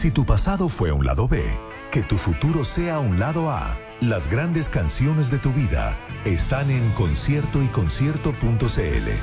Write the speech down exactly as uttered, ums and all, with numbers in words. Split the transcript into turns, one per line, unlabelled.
Si tu pasado fue un lado B, que tu futuro sea un lado A. Las grandes canciones de tu vida están en concierto y concierto punto c l.